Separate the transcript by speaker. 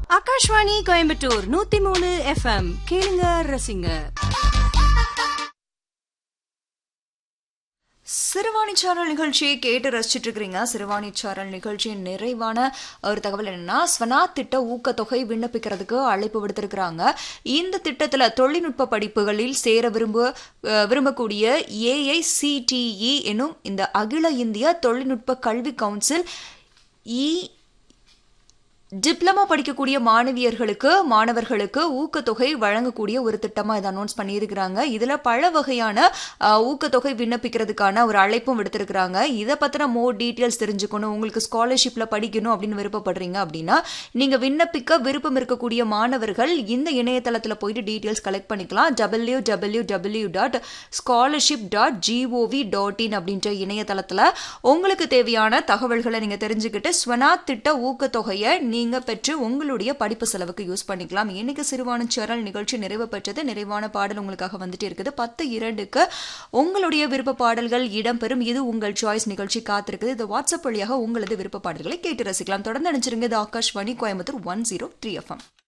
Speaker 1: Akashvani Coimbatore 103 FM கேளுங்க ரசிங்க. சிறுவாணி சாரல் நிகழ்ச்சியை கேட்டு ரசிச்சுட்டு இருக்கிறீங்க. சிறுவாணி சாரல் நிகழ்ச்சியின் நிறைவான ஒரு தகவல் என்னன்னா, ஸ்வனாத் திட்ட ஊக்கத்தொகை விண்ணப்பிக்கிறதுக்கு அழைப்பு விடுத்திருக்கிறாங்க. இந்த திட்டத்தில் தொழில்நுட்ப படிப்புகளில் சேர விரும்பக்கூடிய AICTE என்னும் இந்த அகில இந்திய தொழில்நுட்ப கல்வி கவுன்சில் டிப்ளமா படிக்கக்கூடிய மாணவர்களுக்கு ஊக்கத்தொகை வழங்கக்கூடிய ஒரு திட்டமாக இதை அனௌன்ஸ் பண்ணியிருக்கிறாங்க. இதில் பல வகையான ஊக்கத்தொகை விண்ணப்பிக்கிறதுக்கான ஒரு அழைப்பும் விடுத்திருக்கிறாங்க. இதை பற்றின மோர் டீட்டெயில்ஸ் தெரிஞ்சுக்கணும், உங்களுக்கு ஸ்காலர்ஷிப்பில் படிக்கணும் அப்படின்னு விருப்பப்படுறீங்க அப்படின்னா நீங்கள் விண்ணப்பிக்க விருப்பம் இருக்கக்கூடிய மாணவர்கள் இந்த இணையதளத்தில் போயிட்டு டீட்டெயில்ஸ் கலெக்ட் பண்ணிக்கலாம். www.scholarship.gov.in அப்படின்ற இணையதளத்தில் உங்களுக்கு தேவையான தகவல்களை நீங்கள் தெரிஞ்சுக்கிட்டு ஸ்வனாத் திட்ட ஊக்கத்தொகையை நீங்க பெற்று உங்களுடைய படிப்பு செலவுக்கு யூஸ் பண்ணிக்கலாம். இன்னைக்கு சிறுவாணி சாரல் நிகழ்ச்சி நிறைவு பெற்றது. நிறைவான பாடல் உங்களுக்காக வந்துட்டு இருக்குது. 10:02 உங்களுடைய விருப்ப பாடல்கள் இடம்பெறும். இது உங்கள் சாய்ஸ் நிகழ்ச்சி காத்திருக்குது. இது வாட்ஸ்அப் வழியாக உங்களது விருப்ப பாடல்களை கேட்டு ரசிக்கலாம். தொடர்ந்து நினைச்சிருங்க. இது ஆகாஷ்வாணி கோயம்புத்தூர் 103 FM.